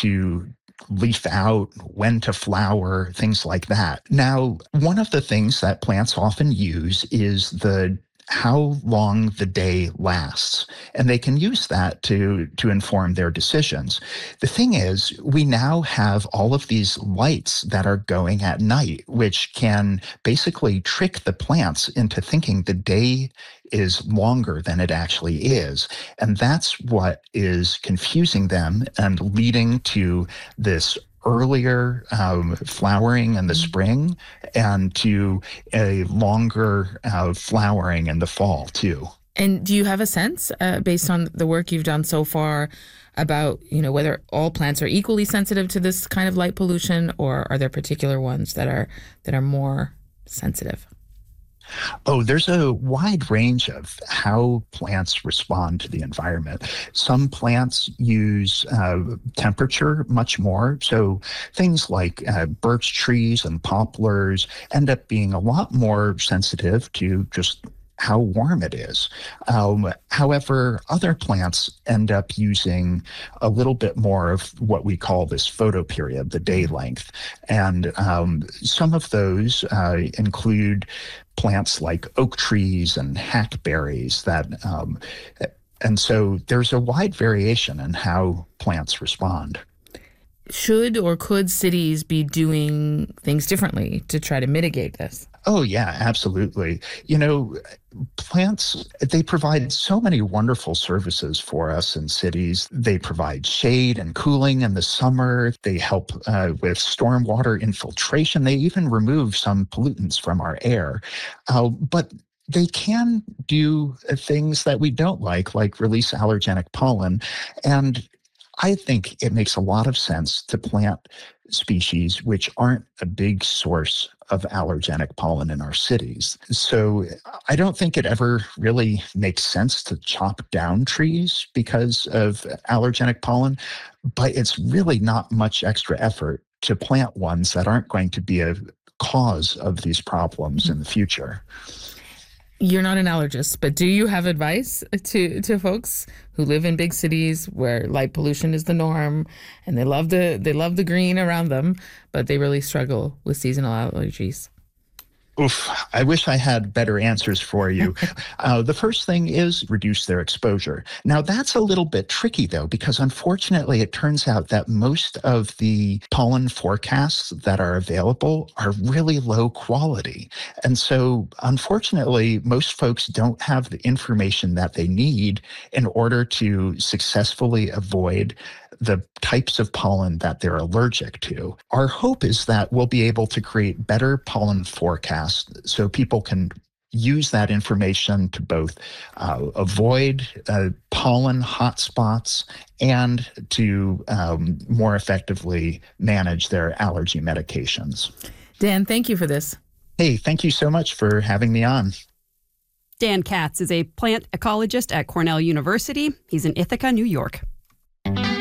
to leaf out, when to flower, things like that. Now, one of the things that plants often use is the how long the day lasts. And they can use that to inform their decisions. The thing is, we now have all of these lights that are going at night, which can basically trick the plants into thinking the day is longer than it actually is. And that's what is confusing them and leading to this earlier flowering in the spring and to a longer flowering in the fall too. And do you have a sense, based on the work you've done so far, about whether all plants are equally sensitive to this kind of light pollution, or are there particular ones that are more sensitive? Oh, there's a wide range of how plants respond to the environment. Some plants use temperature much more. So things like birch trees and poplars end up being a lot more sensitive to just how warm it is. However, other plants end up using a little bit more of what we call this photoperiod, the day length. And some of those include plants like oak trees and hackberries and so there's a wide variation in how plants respond. Should or could cities be doing things differently to try to mitigate this? Oh, yeah, absolutely. Plants, they provide so many wonderful services for us in cities. They provide shade and cooling in the summer. They help with stormwater infiltration. They even remove some pollutants from our air. But they can do things that we don't like release allergenic pollen. And I think it makes a lot of sense to plant species which aren't a big source of allergenic pollen in our cities. So I don't think it ever really makes sense to chop down trees because of allergenic pollen, but it's really not much extra effort to plant ones that aren't going to be a cause of these problems in the future. You're not an allergist, but do you have advice to folks who live in big cities where light pollution is the norm and they love the green around them, but they really struggle with seasonal allergies? Oof, I wish I had better answers for you. The first thing is reduce their exposure. Now, that's a little bit tricky, though, because unfortunately, it turns out that most of the pollen forecasts that are available are really low quality. And so, unfortunately, most folks don't have the information that they need in order to successfully avoid the types of pollen that they're allergic to. Our hope is that we'll be able to create better pollen forecasts so people can use that information to both avoid pollen hotspots and to more effectively manage their allergy medications. Dan, thank you for this. Hey, thank you so much for having me on. Dan Katz is a plant ecologist at Cornell University. He's in Ithaca, New York.